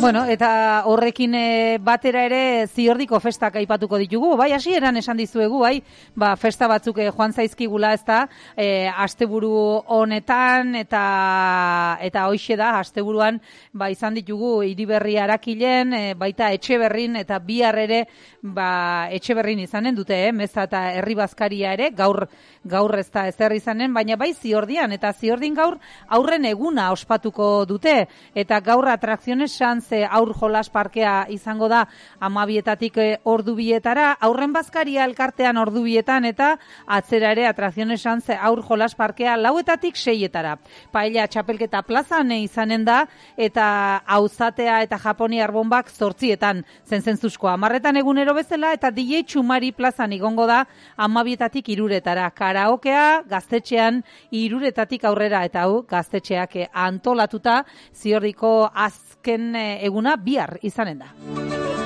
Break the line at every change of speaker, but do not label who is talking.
Bueno, eta horrekin batera ere Ziordiko festak aipatuko ditugu. Bai, hasieran esan dizuegu, bai, festa batzuk joan zaizkigula, ezta, asteburu honetan eta hoixe da, asteburuan izan ditugu Hiriberri Arakilen, baita Etxeberrin eta bihar ere Etxeberrin izanen dute, Meza eta Herri Bazkaria ere, gaur ez da ezer izanen, baina bai Ziordian, eta Ziordin gaur aurren eguna ospatuko dute, eta gaur atrakziones Sanz aur jolas parkea izango da 12:00 ordu bietara, aurren Bazkaria elkartean ordu bietan, eta atzera ere atrakziones Sanz aur jolas parkea 4:00 6:00. Paella txapelketa plazan izanen da, eta auzatea eta japoniar bombak 8:00, zentzuzko 10:00 egunero bezala, eta DJ Txumari plazan igongo da 12:00 3:00. Karaokea gaztetxean 3:00 aurrera, eta hau gaztetxeak antolatuta Ziordiko azken eguna bihar izanen da.